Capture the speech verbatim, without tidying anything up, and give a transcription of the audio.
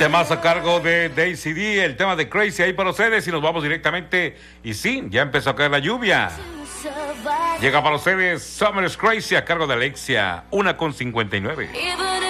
Temas a cargo de Daisy D, el tema de Crazy ahí para ustedes y nos vamos directamente. Y sí, ya empezó a caer la lluvia. Llega para ustedes Summer's Crazy a cargo de Alexia, una con cincuenta y nueve.